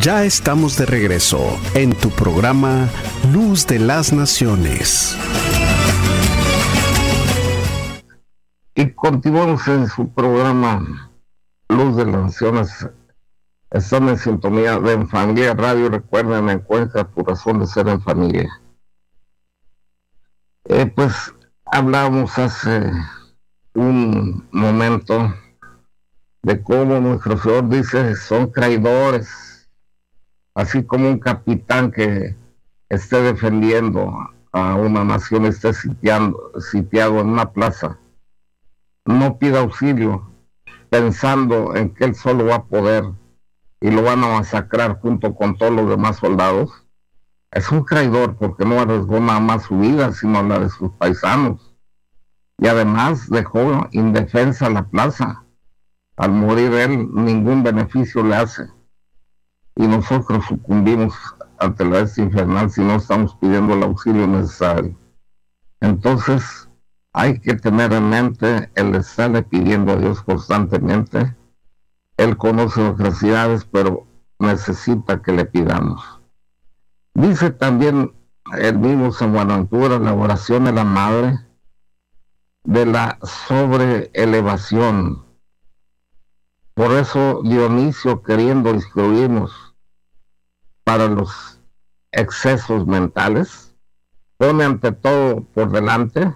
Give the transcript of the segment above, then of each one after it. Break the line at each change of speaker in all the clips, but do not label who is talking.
Ya estamos de regreso en tu programa Luz de las Naciones.
Y continuamos en su programa Luz de las Naciones. Están en sintonía de En Familia Radio. Recuerden, encuentra tu razón de ser en familia. Pues hablábamos hace un momento de cómo nuestro Señor dice son traidores, así como un capitán que esté defendiendo a una nación, esté sitiado en una plaza, no pida auxilio pensando en que él solo va a poder y lo van a masacrar junto con todos los demás soldados. Es un traidor porque no arriesgó nada más su vida, sino la de sus paisanos. Y además dejó indefensa la plaza. Al morir él, ningún beneficio le hace. Y nosotros sucumbimos ante la bestia infernal si no estamos pidiendo el auxilio necesario. Entonces, hay que tener en mente el estarle pidiendo a Dios constantemente. Él conoce nuestras necesidades, pero necesita que le pidamos. Dice también el mismo San Buenaventura, la oración de la madre, de la sobreelevación. Por eso Dionisio, queriendo instruirnos para los excesos mentales, pone ante todo por delante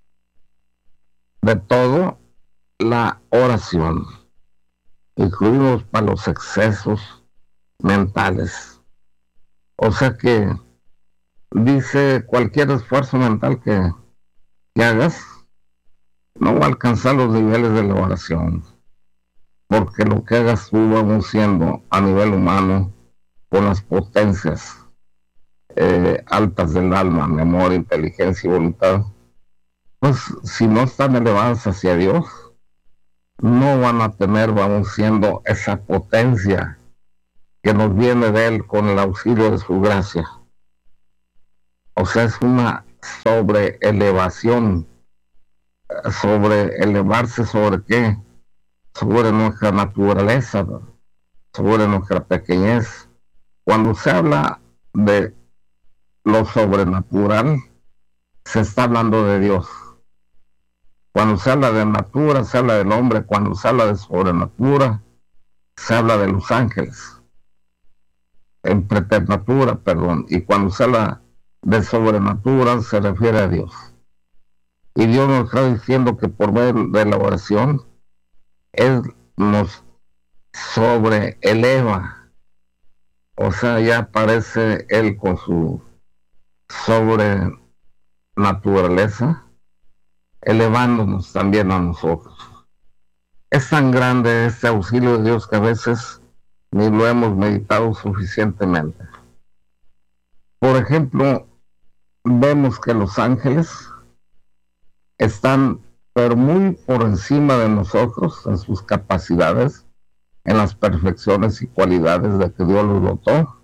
de todo la oración. Incluimos para los excesos mentales. O sea que dice cualquier esfuerzo mental que hagas no va a alcanzar los niveles de la oración, porque lo que hagas tú vamos siendo a nivel humano con las potencias altas del alma, memoria, inteligencia y voluntad, pues si no están elevadas hacia Dios, no van a tener, vamos siendo esa potencia que nos viene de Él con el auxilio de su gracia. O sea, es una sobreelevación. ¿Sobre elevarse sobre qué? Sobre nuestra naturaleza, sobre nuestra pequeñez. Cuando se habla de lo sobrenatural, se está hablando de Dios. Cuando se habla de natura, se habla del hombre. Cuando se habla de sobrenatura, se habla de los ángeles. En preternatura, perdón, y cuando se habla de sobrenatural se refiere a Dios. Y Dios nos está diciendo que por medio de la oración Él nos sobreeleva. O sea, ya aparece Él con su sobrenaturaleza, elevándonos también a nosotros. Es tan grande este auxilio de Dios que a veces ni lo hemos meditado suficientemente. Por ejemplo, vemos que los ángeles están pero muy por encima de nosotros en sus capacidades, en las perfecciones y cualidades de que Dios los dotó.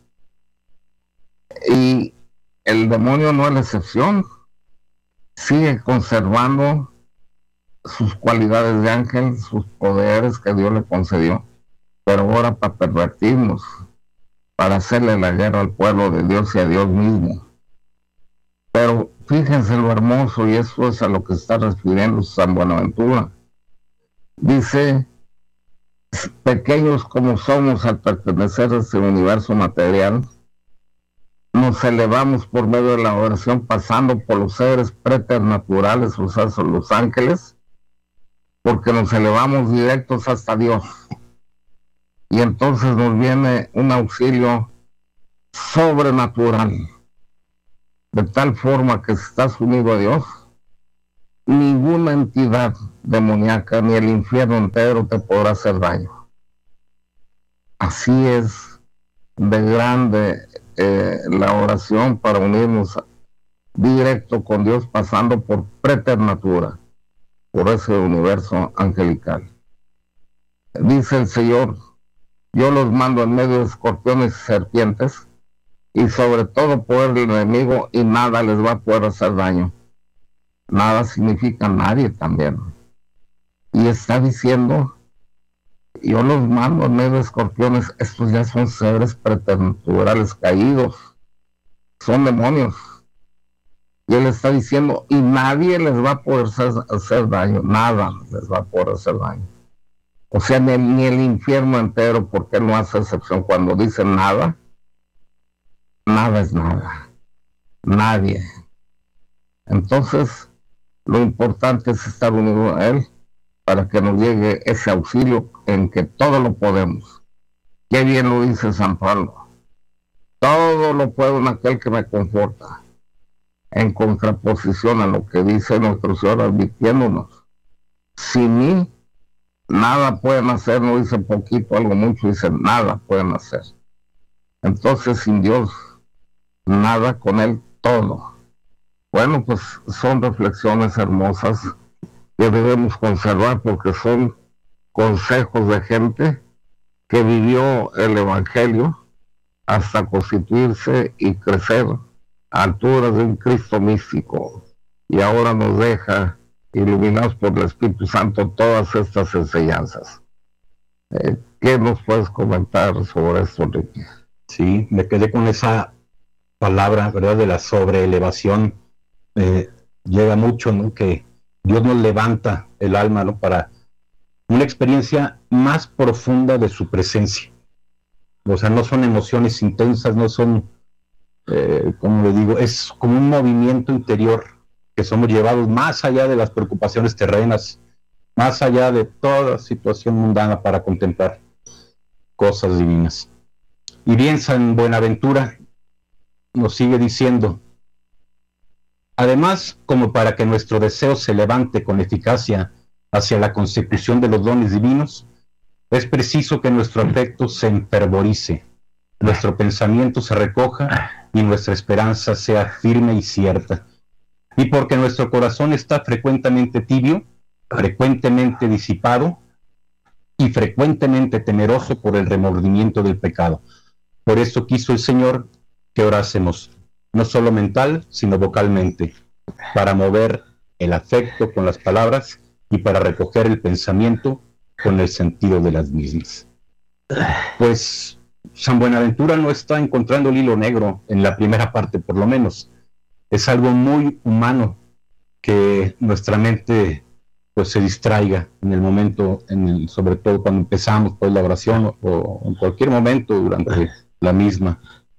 Y el demonio no es la excepción, sigue conservando sus cualidades de ángel, sus poderes que Dios le concedió, pero ahora para pervertirnos, para hacerle la guerra al pueblo de Dios y a Dios mismo. Pero fíjense lo hermoso, y eso es a lo que está refiriendo San Buenaventura. Dice, pequeños como somos al pertenecer a este universo material, nos elevamos por medio de la oración pasando por los seres preternaturales, o sea, son los ángeles, porque nos elevamos directos hasta Dios. Y entonces nos viene un auxilio sobrenatural, de tal forma que si estás unido a Dios, ninguna entidad demoníaca ni el infierno entero te podrá hacer daño. Así es de grande la oración para unirnos directo con Dios, pasando por preternatura, por ese universo angelical. Dice el Señor, yo los mando en medio de escorpiones y serpientes, y sobre todo poder del enemigo, y nada les va a poder hacer daño. Nada significa nadie también. Y está diciendo Yo los mando en medio de escorpiones. Estos ya son seres preternaturales caídos, son demonios. Y él está diciendo, y nadie les va a poder hacer daño, nada les va a poder hacer daño. O sea, ni el infierno entero, porque él no hace excepción. Cuando dice nada, nada es nada, nadie. Entonces, lo importante es estar unido a él para que nos llegue ese auxilio en que todo lo podemos. Qué bien lo dice San Pablo. Todo lo puedo en aquel que me conforta. En contraposición a lo que dice nuestro Señor advirtiéndonos. Sin mí, nada pueden hacer, no dice poquito, algo mucho, dice nada pueden hacer. Entonces, sin Dios, nada, con Él, todo. Bueno, pues son reflexiones hermosas que debemos conservar porque son consejos de gente que vivió el Evangelio hasta constituirse y crecer a alturas de un Cristo místico, y ahora nos deja iluminados por el Espíritu Santo todas estas enseñanzas. ¿Qué nos puedes comentar sobre esto, Ricky?
Sí, me quedé con esa palabra, ¿verdad?, de la sobreelevación. Llega mucho, ¿no?, que Dios nos levanta el alma, ¿no?, para una experiencia más profunda de su presencia. O sea, no son emociones intensas, no son, como le digo, es como un movimiento interior que somos llevados más allá de las preocupaciones terrenas, más allá de toda situación mundana para contemplar cosas divinas. Y bien, San Buenaventura nos sigue diciendo, además, como para que nuestro deseo se levante con eficacia hacia la consecución de los dones divinos, es preciso que nuestro afecto se enfervorice, nuestro pensamiento se recoja y nuestra esperanza sea firme y cierta. Y porque nuestro corazón está frecuentemente tibio, frecuentemente disipado y frecuentemente temeroso por el remordimiento del pecado. Por eso quiso el Señor que orásemos, no solo mental, sino vocalmente, para mover el afecto con las palabras y para recoger el pensamiento con el sentido de las mismas. Pues San Buenaventura no está encontrando el hilo negro en la primera parte, por lo menos. Es algo muy humano que nuestra mente pues se distraiga en el momento, sobre todo cuando empezamos pues la oración o en cualquier momento durante la misma.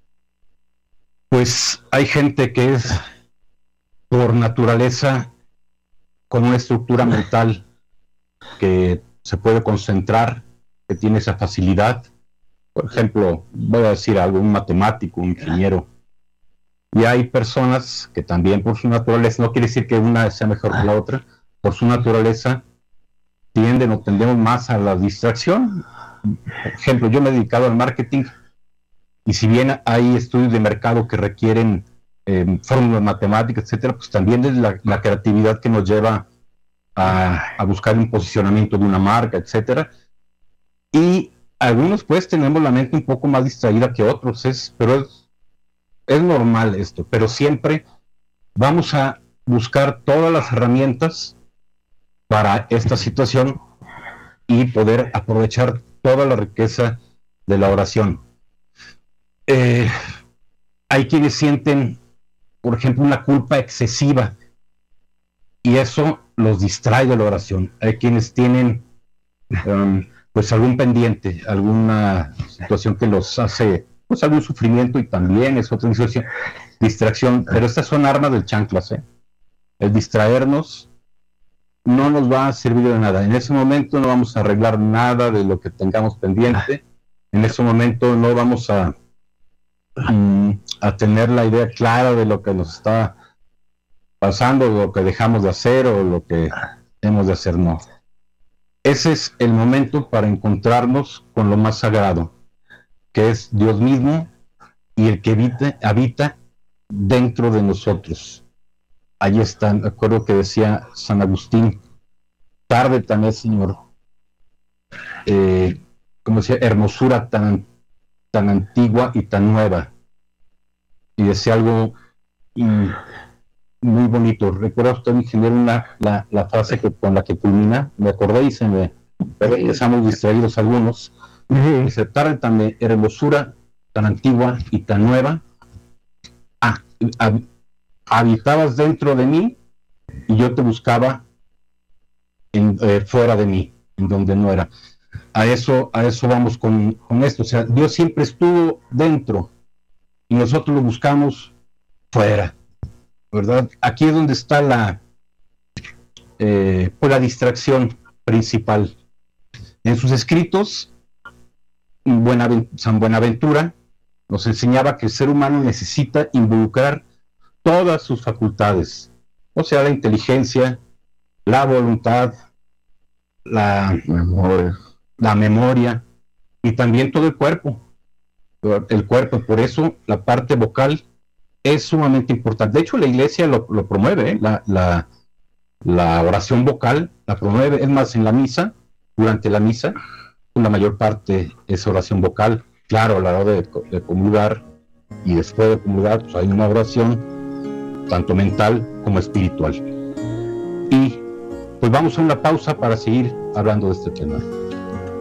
Pues hay gente que es por naturaleza con una estructura mental que se puede concentrar, que tiene esa facilidad. Por ejemplo, voy a decir algo, un matemático, un ingeniero. Y hay personas que también por su naturaleza, no quiere decir que una sea mejor que la otra, por su naturaleza tienden o tendemos más a la distracción. Por ejemplo, yo me he dedicado al marketing y si bien hay estudios de mercado que requieren fórmulas matemáticas, etcétera, pues también es la creatividad que nos lleva a buscar un posicionamiento de una marca, etcétera. Y algunos pues tenemos la mente un poco más distraída que otros, pero es normal esto, pero siempre vamos a buscar todas las herramientas para esta situación y poder aprovechar toda la riqueza de la oración. Hay quienes sienten, por ejemplo, una culpa excesiva y eso los distrae de la oración. Hay quienes tienen pues algún pendiente, alguna situación que los hace pues algún sufrimiento y también es otra distracción, pero estas son armas del chanclas. El distraernos no nos va a servir de nada. En ese momento no vamos a arreglar nada de lo que tengamos pendiente. En ese momento no vamos a tener la idea clara de lo que nos está pasando, lo que dejamos de hacer o lo que hemos de hacer. No. Ese es el momento para encontrarnos con lo más sagrado, que es Dios mismo y el que habita dentro de nosotros. Ahí está, me acuerdo que decía San Agustín, tarde también, Señor, como decía, hermosura tan antigua y tan nueva. Y decía algo muy bonito. ¿Recuerda usted, ingeniero, la frase con la que culmina? Me acordé y se me pero estamos distraídos algunos. Dice, tan hermosura, tan antigua y tan nueva, habitabas dentro de mí y yo te buscaba fuera de mí, en donde no era. A eso vamos con esto. O sea, Dios siempre estuvo dentro y nosotros lo buscamos fuera, ¿verdad? Aquí es donde está la distracción principal. En sus escritos, San Buenaventura nos enseñaba que el ser humano necesita involucrar todas sus facultades, o sea, la inteligencia, la voluntad, la memoria y también todo el cuerpo. Por eso la parte vocal es sumamente importante. De hecho, la Iglesia lo promueve, la oración vocal la promueve. Es más, en la misa, durante la misa, la mayor parte es oración vocal. Claro, a la hora de comulgar y después de comulgar, pues hay una oración tanto mental como espiritual. Y pues vamos a una pausa para seguir hablando de este tema.